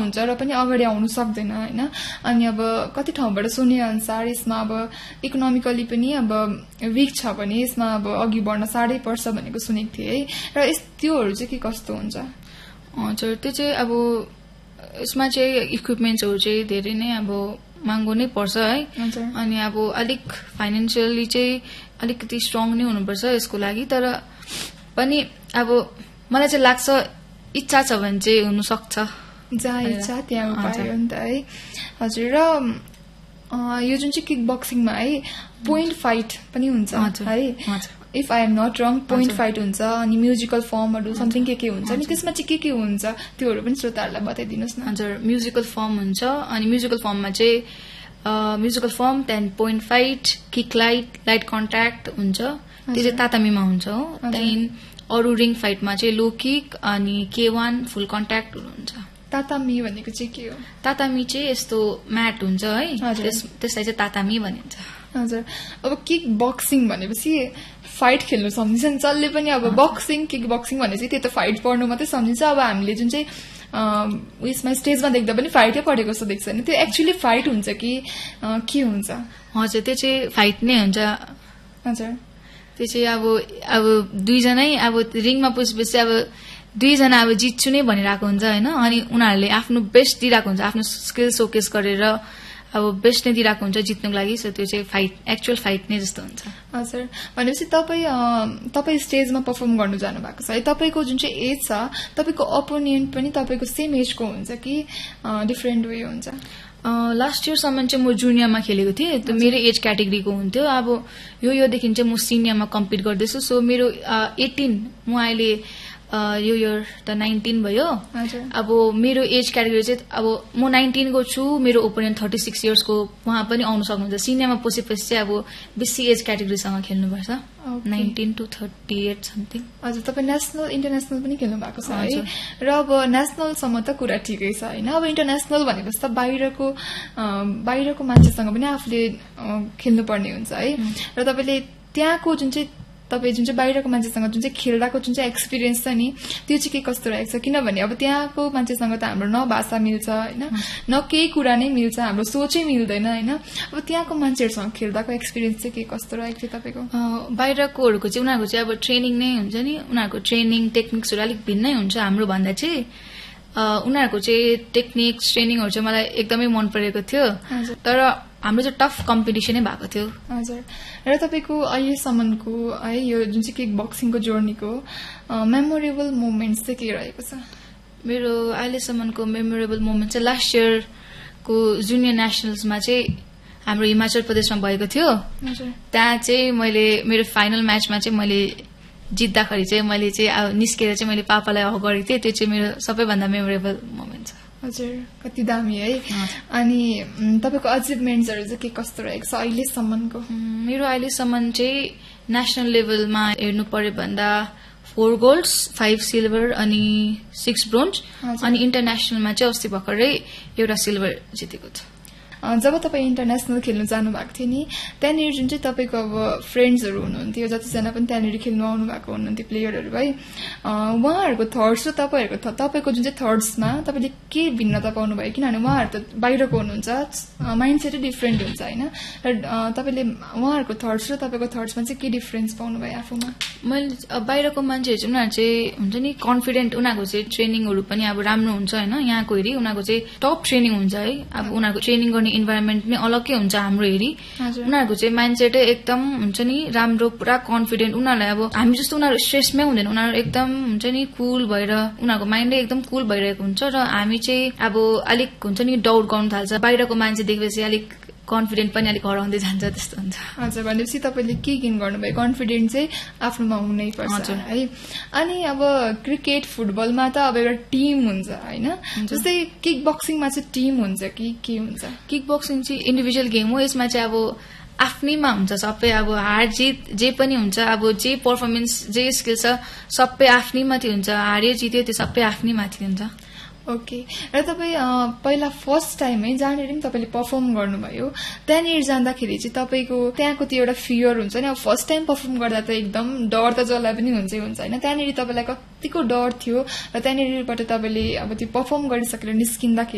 हुन्छ र पनि अगाडि आउनु सक्दैन हैन अनि अब कति ठाउँबाट सुने अनुसार यसमा अब इकोनोमिकली पनि अब वीक छ भने यसमा अब अघि बढ्न साह्रै पर्छ भनेको सुनेको थिए है र त्योहरू चाहिँ के कस्तो हुन्छ हजुर त्यो चाहिँ अब यसमा चाहिँ इक्विपमेन्ट्सहरू चाहिँ धेरै नै अब महँगो नै पर्छ है अनि अब अलिक फाइनान्शियली चाहिँ अलिकति स्ट्रङ नै हुनुपर्छ यसको लागि तर पनि अब मलाई चाहिँ लाग्छ इच्छा छ भने चाहिँ हुन सक्छ जहाँ इच्छा त्यहाँ उपाय हो नि त है हजुर र यो जुन चाहिँ किक बक्सिङमा है पोइन्ट फाइट पनि हुन्छ है if I am not wrong point fight हुन्छ अनि म्युजिकल फर्महरू समथिङ के हुन्छ अनि त्यसमा चाहिँ के हुन्छ त्योहरू पनि श्रोताहरूलाई बताइदिनुहोस् न हजुर म्युजिकल फर्म हुन्छ अनि म्युजिकल फर्ममा चाहिँ म्युजिकल फर्म त्यहाँदेखि point fight kick light contact हुन्छ त्यो चाहिँ तातामीमा हुन्छ हो त्यहाँदेखि अरू रिङ फाइटमा चाहिँ लो किक अनि K1 फुल कन्ट्याक्ट हुन्छ तातामी भनेको चाहिँ के हो तातामी चाहिँ यस्तो म्याट हुन्छ है त्यसलाई चाहिँ तातामी भनिन्छ हजुर अब किक बक्सिङ भनेपछि फाइट खेल्नु सम्झिन्छ नि जसले पनि अब बक्सिङ किक बक्सिङ भनेपछि त्यो त फाइट पर्नु मात्रै सम्झिन्छ अब हामीले जुन चाहिँ उयसमा स्टेजमा देख्दा पनि फाइटै परेको जस्तो देख्छ नि त्यो एक्चुअली फाइट हुन्छ कि के हुन्छ हजुर त्यो चाहिँ फाइट नै हुन्छ हजुर त्यो चाहिँ अब दुईजनै अब रिङमा पुगेपछि अब दुईजना अब जित्छु नै भनिरहेको हुन्छ हैन अनि उनीहरूले आफ्नो बेस्ट दिइरहेको हुन्छ आफ्नो स्किल सोकेस गरेर अब बेस्ट नै दिइरहेको हुन्छ जित्नुको लागि सो त्यो चाहिँ फाइट एक्चुअल फाइट नै जस्तो हुन्छ हजुर भनेपछि तपाईँ स्टेजमा पर्फर्म गर्नु जानु भएको छ है तपाईँको जुन चाहिँ एज छ तपाईँको अपोनेन्ट पनि तपाईँको सेम एजको हुन्छ कि डिफरेन्ट वे हुन्छ लास्ट इयरसम्म चाहिँ म जुनियरमा खेलेको थिएँ त्यो मेरो एज क्याटेगोरीको हुन्थ्यो अब योदेखि चाहिँ म सिनियरमा कम्पिट गर्दैछु सो मेरो 18 म अहिले यो इयर त 19 भयो अब मेरो एज क्याटेगोरी चाहिँ अब म 19 को छु मेरो ओपोनेन्ट 36 इयर्सको उहाँ पनि आउन सक्नुहुन्छ सिनियरमा पसेपछि चाहिँ अब बेसी एज क्याटेगोरीसँग खेल्नुपर्छ 19 to 38 समथिङ हजुर तपाईँ नेसनल इन्टरनेसनल पनि खेल्नु भएको छ है र अब नेसनलसम्म त कुरा ठिकै छ हैन अब इन्टरनेसनल भनेपछि त बाहिरको मान्छेसँग पनि आफूले खेल्नुपर्ने हुन्छ है र तपाईले त्यहाँको जुन चाहिँ बाहिरको मान्छेसँग जुन चाहिँ खेल्दाको जुन चाहिँ एक्सपिरियन्स छ नि त्यो चाहिँ के कस्तो रहेको छ किनभने अब त्यहाँको मान्छेसँग त हाम्रो न भाषा मिल्छ हैन न केही कुरा नै मिल्छ हाम्रो सोचै मिल्दैन हैन अब त्यहाँको मान्छेहरुसँग खेल्दाको एक्सपिरियन्स चाहिँ के कस्तो रहेको थियो तपाईको बाहिरकोहरुको चाहिँ उनीहरुको चाहिँ अब ट्रेनिङ नै हुन्छ नि उनीहरुको ट्रेनिङ टेक्निक्सहरु अलिक भिन्नै हुन्छ हाम्रो भन्दा चाहिँ उनीहरुको चाहिँ टेक्निक्स ट्रेनिङहरु चाहिँ मलाई एकदमै मन परेको थियो तर हाम्रो चाहिँ टफ कम्पिटिसनै भएको थियो हजुर र तपाईको अहिलेसम्मको है यो जुन चाहिँ किक बक्सिङको जर्नीको मेमोरेबल मोमेन्ट्स चाहिँ के रहेको छ मेरो अहिलेसम्मको मेमोरेबल मोमेन्ट चाहिँ लास्ट इयरको जुनियर नेशनल्समा चाहिँ हाम्रो हिमाचल प्रदेशमा भएको थियो त्यहाँ चाहिँ मैले मेरो फाइनल म्याचमा चाहिँ मैले जित्दाखेरि चाहिँ मैले चाहिँ निस्केर चाहिँ मैले पापालाई हग गरेको थिएँ त्यो चाहिँ मेरो सबैभन्दा मेमोरेबल मोमेन्ट छ हजुर कति दामी है अनि तपाईको अचिभमेन्ट्सहरु चाहिँ के कस्तो रहेको छ अहिलेसम्मको मेरो अहिलेसम्म चाहिँ नेशनल लेभलमा हेर्नु पर्यो भन्दा 4 गोल्ड्स 5 सिल्भर अनि 6 ब्रोन्ज अनि इन्टरनेशनलमा चाहिँ अस्ति भर्खरै एउटा सिल्भर जितेको छ जब तपाईं इन्टरनेशनल खेल्न जानु भएको थियो नि त्यहाँनिर जुन चाहिँ तपाईको अब फ्रेन्ड्सहरु हुनुहुन्थ्यो जतिजना पनि त्यहाँनिर खेल्न आउनु भएको हुनुहुन्थ्यो प्लेयरहरु है उहाँहरुको थट्स र तपाईको जुन चाहिँ थट्समा तपाईले के भिन्नता पाउनु भयो किनभने उहाँहरु त बाहिरको हुनुहुन्छ माइन्डसेटै डिफरेन्ट हुन्छ हैन र तपाईले उहाँहरुको थट्स र तपाईको थट्समा चाहिँ के डिफरेन्स पाउनु भयो आफूमा मैले बाहिरको मान्छेहरु चाहिँ उनीहरु चाहिँ हुन्छ नि कन्फिडेन्ट उनीहरुको चाहिँ ट्रेनिङहरु पनि अब राम्रो हुन्छ हैन यहाँको हेरी उनीहरुको चाहिँ टप ट्रेनिङ हुन्छ है अब उनीहरुको ट्रेनिङ गर्ने इन्भाइरोमेन्ट नै अलग्गै हुन्छ हाम्रो हेरी उनीहरुको चाहिँ माइन्डसेटै एकदम हुन्छ नि राम्रो पुरा कन्फिडेन्ट उनीहरुलाई अब हामी जस्तो उनीहरु स्ट्रेसमै हुँदैन उनीहरु एकदम हुन्छ नि कुल भएर उनीहरुको माइन्डै एकदम कुल भइरहेको हुन्छ र हामी चाहिँ अब अलिक हुन्छ नि डाउट गर्न थाल्छ बाहिरको मान्छे देखेपछि अलिक कन्फिडेन्ट पनि अलिक हराउँदै जान्छ त्यस्तो हुन्छ हजुर भनेपछि तपाईले के गेन गर्नुभयो कन्फिडेन्ट चाहिँ आफ्नोमा हुनै पर्छ है अनि अब क्रिकेट फुटबलमा त अब एउटा टिम हुन्छ हैन जस्तै किक बक्सिङमा चाहिँ टिम हुन्छ कि के हुन्छ किक बक्सिङ चाहिँ इन्डिभिजुअल गेम हो यसमा चाहिँ अब आफ्नैमा हुन्छ सबै अब हार जित जे पनि हुन्छ अब जे परफर्मेन्स जे स्किल छ सबै आफ्नैमाथि हुन्छ हार्यो जित्यो त्यो सबै आफ्नैमाथि हुन्छ ओके र तपाईँ पहिला फर्स्ट टाइम है जहाँनिर पनि तपाईँले पर्फर्म गर्नुभयो त्यहाँनिर जाँदाखेरि चाहिँ तपाईँको त्यहाँको त्यो एउटा फियर हुन्छ नि अब फर्स्ट टाइम पर्फर्म गर्दा त एकदम डर त जसलाई पनि हुन्छ होइन त्यहाँनिर तपाईँलाई कतिको डर थियो र त्यहाँनिरबाट तपाईँले अब त्यो पर्फर्म गरिसकेर निस्किँदाखेरि